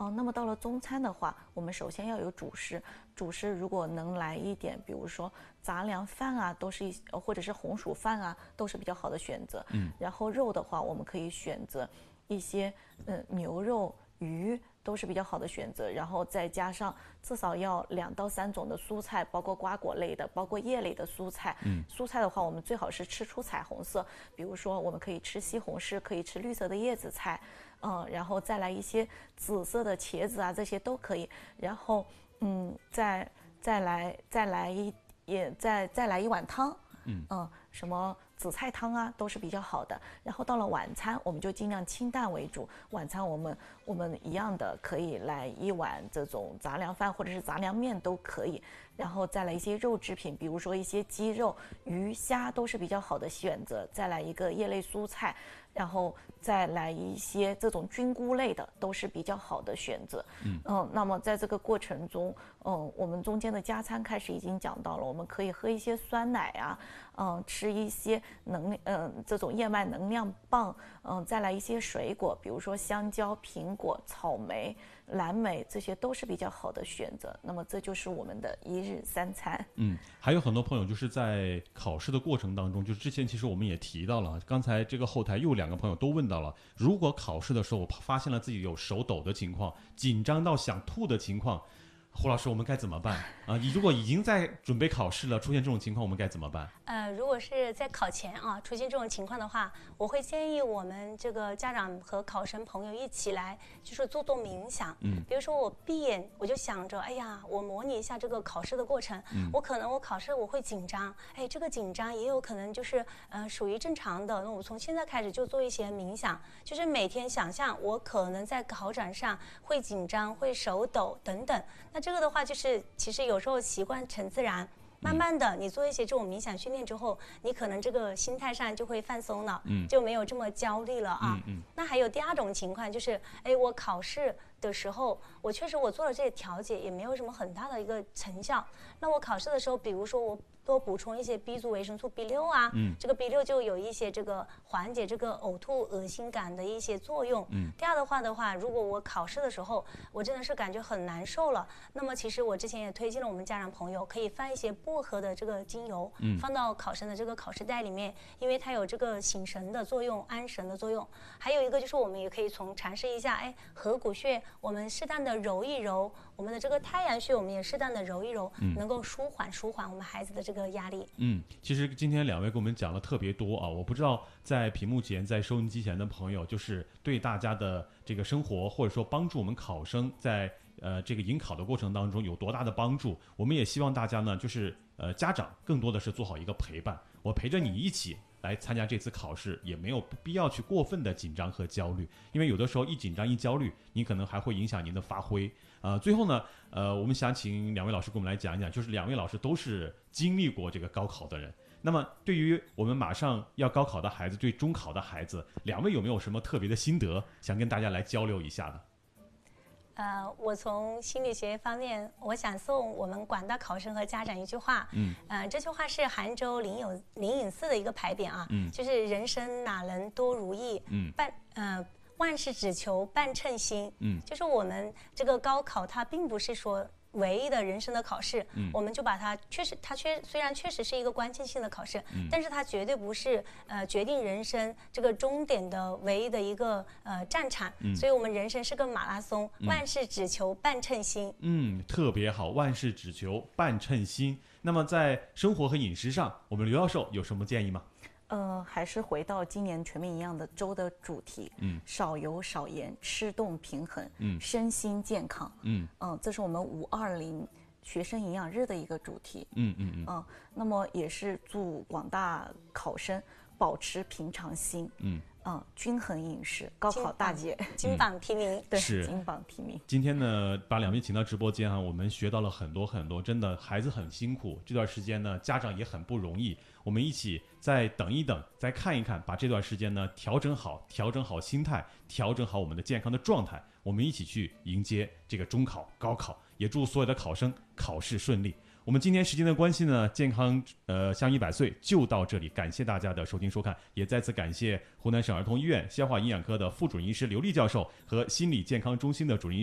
那么到了中餐的话，我们首先要有主食，主食如果能来一点，比如说杂粮饭啊，都是或者是红薯饭啊，都是比较好的选择。然后肉的话，我们可以选择一些牛肉、鱼。都是比较好的选择，然后再加上至少要2到3种的蔬菜，包括瓜果类的，包括叶类的蔬菜。蔬菜的话，我们最好是吃出彩虹色，比如说我们可以吃西红柿，可以吃绿色的叶子菜，然后再来一些紫色的茄子啊，这些都可以。然后再来一碗汤，什么紫菜汤啊，都是比较好的。然后到了晚餐，我们就尽量清淡为主。晚餐我们一样的可以来一碗这种杂粮饭或者是杂粮面都可以。然后再来一些肉制品，比如说一些鸡肉、鱼虾都是比较好的选择。再来一个叶类蔬菜，然后再来一些这种菌菇类的，都是比较好的选择。那么在这个过程中，我们中间的加餐开始已经讲到了，我们可以喝一些酸奶啊，吃一些这种燕麦能量棒，再来一些水果，比如说香蕉、苹果、草莓、蓝莓，这些都是比较好的选择。那么这就是我们的1日3餐。 还有很多朋友就是在考试的过程当中，就之前其实我们也提到了，刚才这个后台又2个朋友都问到了，如果考试的时候我发现了自己有手抖的情况，紧张到想吐的情况，胡老师我们该怎么办啊？如果已经在准备考试了，出现这种情况我们该怎么办？ 如果是在考前出现这种情况的话，我会建议我们这个家长和考生朋友一起来，就是做冥想。比如说我闭眼，我就想着，哎呀，我模拟一下这个考试的过程。我考试我会紧张，这个紧张也有可能就是属于正常的。那我从现在开始就做一些冥想，就是每天想象我可能在考场上会紧张、会手抖等等。那这个的话，就是其实有时候习惯成自然。慢慢的，你做一些这种冥想训练之后，你可能这个心态上就会放松了，就没有这么焦虑了啊。那还有第2种情况就是，我考试的时候，我确实做了这些调节，也没有什么很大的一个成效。那我考试的时候，比如说我多补充一些 B 族维生素 B6啊，这个 B6就有一些这个缓解这个呕吐、恶心感的一些作用。第2的话，如果我考试的时候，我真的是感觉很难受了，那么其实我之前也推荐了我们家长朋友，可以放一些薄荷的这个精油，放到考生的这个考试袋里面，因为它有这个醒神的作用、安神的作用。还有一个就是我们也可以尝试一下，合谷穴，我们适当的揉一揉，我们的这个太阳穴，我们也适当的揉一揉，能够舒缓我们孩子的这个压力。 其实今天2位给我们讲了特别多啊，我不知道在屏幕前、在收音机前的朋友，就是对大家的这个生活，或者说帮助我们考生在这个迎考的过程当中有多大的帮助。我们也希望大家呢，就是家长更多的是做好一个陪伴，我陪着你一起来参加这次考试，也没有必要去过分的紧张和焦虑，因为有的时候一紧张一焦虑，你可能还会影响您的发挥。最后呢，我们想请2位老师给我们来讲一讲，就是2位老师都是经历过这个高考的人，那么对于我们马上要高考的孩子，对中考的孩子，2位有没有什么特别的心得想跟大家来交流一下的？ 我从心理学方面，我想送我们广大考生和家长一句话。这句话是杭州灵隐寺的一个牌匾啊，就是人生哪能多如意，万事只求半称心。就是我们这个高考，它并不是说唯一的人生的考试，我们就把它虽然确实是一个关键性的考试，但是它绝对不是决定人生这个终点的唯一的一个战场，所以我们人生是个马拉松，万事只求半称心。 特别好，万事只求半称心。那么在生活和饮食上，我们刘教授有什么建议吗？ 还是回到今年全民营养的周的主题，少油少盐，吃动平衡，身心健康，这是我们520学生营养日的一个主题，那么也是祝广大考生保持平常心，均衡饮食，高考大捷， 金榜题名， 对，金榜题名。 今天呢，把2位请到直播间我们学到了很多很多，真的孩子很辛苦，这段时间呢，家长也很不容易，我们一起再等一等，再看一看，把这段时间呢调整好心态，调整好我们的健康的状态，我们一起去迎接这个中考、高考，也祝所有的考生考试顺利。我们今天时间的关系呢，健康向100岁就到这里，感谢大家的收听收看，也再次感谢湖南省儿童医院消化营养科的副主任医师刘丽教授和心理健康中心的主任医师